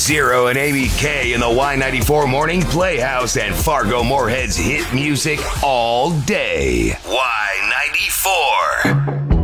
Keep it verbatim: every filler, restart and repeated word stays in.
Zero and Amy K in the Y ninety-four Morning Playhouse and Fargo Moorhead's hit music all day. Y ninety-four.